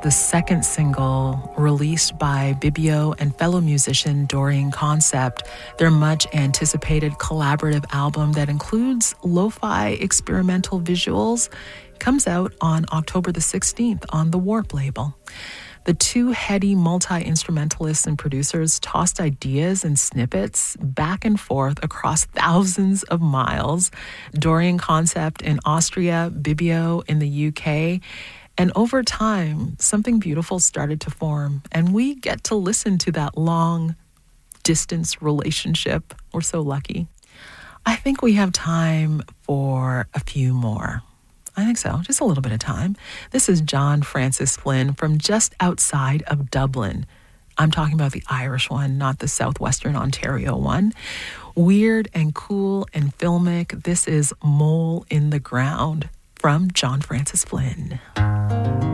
the second single released by Bibio and fellow musician Dorian Concept, their much anticipated collaborative album that includes lo-fi experimental visuals, comes out on October the 16th on the Warp label. The two heady multi-instrumentalists and producers tossed ideas and snippets back and forth across thousands of miles. Dorian Concept in Austria, Bibio in the UK. And over time, something beautiful started to form. And we get to listen to that long-distance relationship. We're so lucky. I think we have time for a few more. I think so. Just a little bit of time. This is John Francis Flynn from just outside of Dublin. I'm talking about the Irish one, not the southwestern Ontario one. Weird and cool and filmic. This is Mole in the Ground from John Francis Flynn.